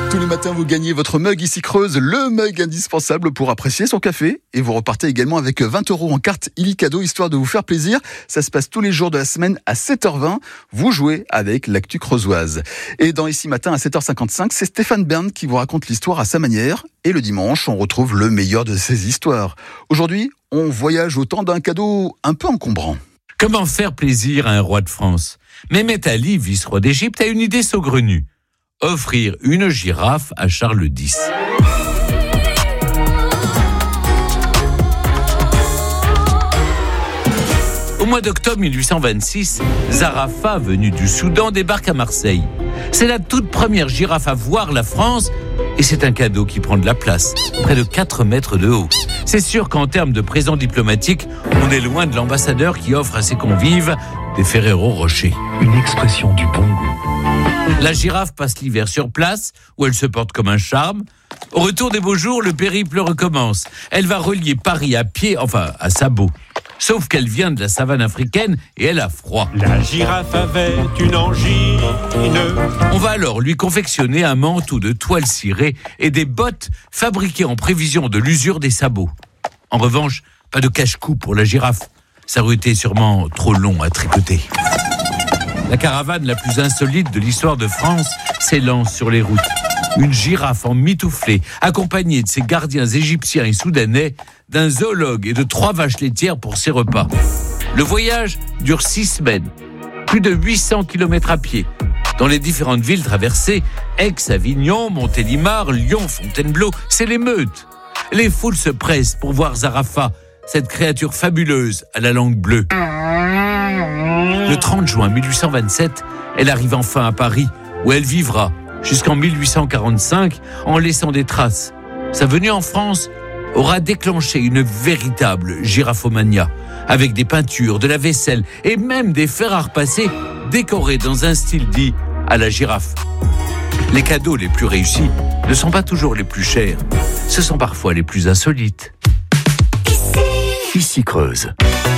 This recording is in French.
Tous les matins, vous gagnez votre mug ici Creuse, le mug indispensable pour apprécier son café. Et vous repartez également avec 20 € en carte illicadeau, histoire de vous faire plaisir. Ça se passe tous les jours de la semaine à 7h20. Vous jouez avec l'actu creusoise. Et dans Ici Matin à 7h55, c'est Stéphane Bern qui vous raconte l'histoire à sa manière. Et le dimanche, on retrouve le meilleur de ses histoires. Aujourd'hui, on voyage au temps d'un cadeau un peu encombrant. Comment faire plaisir à un roi de France ? Mehmet Ali, vice-roi d'Égypte, a une idée saugrenue. Offrir une girafe à Charles X. Au mois d'octobre 1826, Zarafa, venu du Soudan, débarque à Marseille. C'est la toute première girafe à voir la France et c'est un cadeau qui prend de la place, près de 4 mètres de haut. C'est sûr qu'en termes de présent diplomatique, on est loin de l'ambassadeur qui offre à ses convives des Ferrero Rocher. Une expression du bon goût. La girafe passe l'hiver sur place, où elle se porte comme un charme. Au retour des beaux jours, le périple recommence. Elle va relier Paris à pied, enfin à sabot. Sauf qu'elle vient de la savane africaine et elle a froid. La girafe avait une angine. On va alors lui confectionner un manteau de toile cirée et des bottes fabriquées en prévision de l'usure des sabots. En revanche, pas de cache-cou pour la girafe. Ça aurait été sûrement trop long à tricoter. La caravane la plus insolite de l'histoire de France s'élance sur les routes. Une girafe en mitouflée, accompagnée de ses gardiens égyptiens et soudanais, d'un zoologue et de 3 vaches laitières pour ses repas. Le voyage dure 6 semaines, plus de 800 km à pied. Dans les différentes villes traversées, Aix, Avignon, Montélimar, Lyon, Fontainebleau, c'est l'émeute. Les foules se pressent pour voir Zarafa, cette créature fabuleuse à la langue bleue. Le 30 juin 1827, elle arrive enfin à Paris, où elle vivra jusqu'en 1845 en laissant des traces. Sa venue en France aura déclenché une véritable giraphomania, avec des peintures, de la vaisselle et même des fers à repasser décorés dans un style dit à la girafe. Les cadeaux les plus réussis ne sont pas toujours les plus chers, ce sont parfois les plus insolites. Ici Creuse.